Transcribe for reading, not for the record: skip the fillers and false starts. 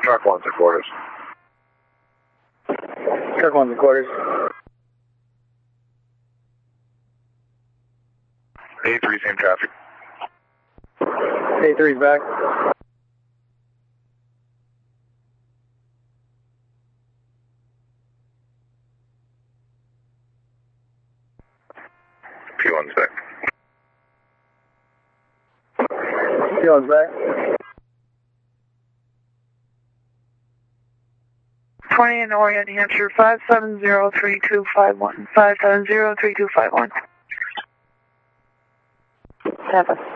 Truck 1's at quarters. Truck 1's at quarters. A3, same traffic. A3's back. P1's back. P1's back. 20 in Orion, New Hampshire, 5703251. 5703251. 7.